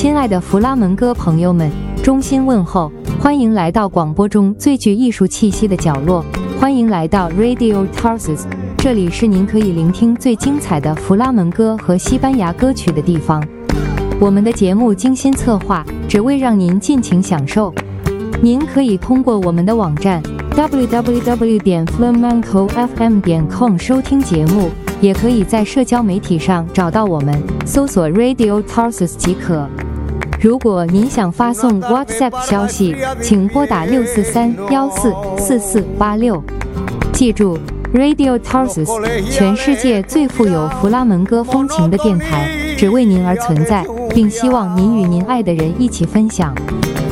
亲爱的弗拉门戈朋友们，衷心问候，欢迎来到广播中最具艺术气息的角落，欢迎来到 Radio Tarsus， 这里是您可以聆听最精彩的弗拉门戈和西班牙歌曲的地方。我们的节目精心策划，只为让您尽情享受。您可以通过我们的网站 www.flamencofm.com 收听节目，也可以在社交媒体上找到我们，搜索 Radio Tarsus 即可。如果您想发送 WhatsApp 消息，请拨打643144486。记住 Radio Tarsus， 全世界最富有弗拉门戈风情的电台，只为您而存在，并希望您与您爱的人一起分享。